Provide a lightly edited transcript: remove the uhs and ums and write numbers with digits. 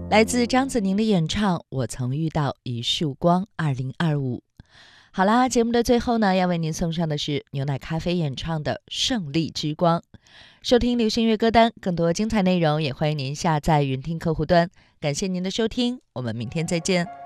来自张子宁的演唱《我曾遇到一束光》2025。好啦，节目的最后呢，要为您送上的是牛奶咖啡演唱的《胜利之光》。收听流行乐歌单，更多精彩内容也欢迎您下载云听客户端。感谢您的收听，我们明天再见。